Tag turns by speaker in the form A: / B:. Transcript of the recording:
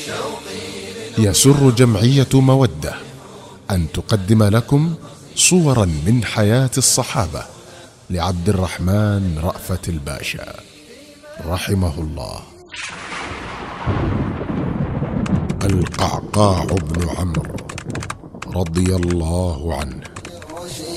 A: يسر جمعية مودة أن تقدم لكم صورا من حياة الصحابة لعبد الرحمن رأفت الباشا رحمه الله. القعقاع بن عمرو رضي الله عنه